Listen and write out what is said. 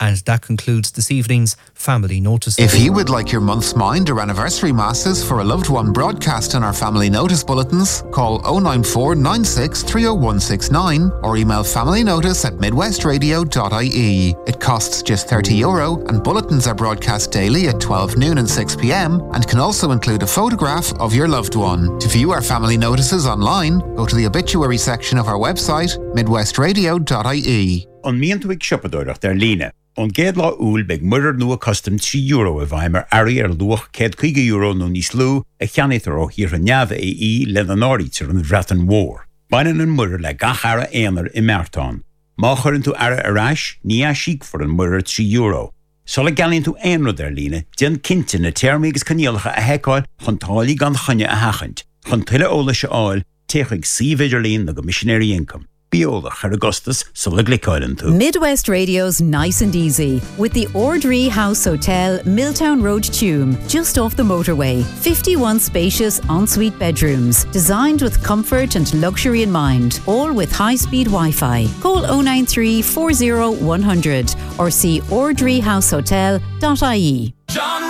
And that concludes this evening's Family Notice. If you would like your month's mind or anniversary masses for a loved one broadcast in our Family Notice bulletins, call 094 96 30169 or email familynotice@midwestradio.ie. It costs just €30 and bulletins are broadcast daily at 12 noon and 6 p.m. and can also include a photograph of your loved one. To view our Family Notices online, go to the obituary section of our website, midwestradio.ie. On mientwig shoppadorach der Line. On géad lá úl beg muidir nua custom €3 a bhaimar ari luach €50 no níos lú a cheannitar ó hir a neamh le an árítar an bhreatan mhór. Bainan an muidir le gachara éanar I Mertán. Má churann tú ara arás, ní a síc for an muidir €3. Sola galinn tú éanró der Líne, dian cinnte na teirmígus caníalacha a heicáil chun tálaí gan chunne a hachant, chun tuile óla se áil, teachig sívidir lín na go missionary income. Biola Augustus Midwest Radio's Nice and Easy with the Ordree House Hotel, Milltown Road, Tuam, just off the motorway. 51 spacious ensuite bedrooms, designed with comfort and luxury in mind, all with high-speed Wi-Fi. Call 093 40 100 or see ordreehousehotel.ie.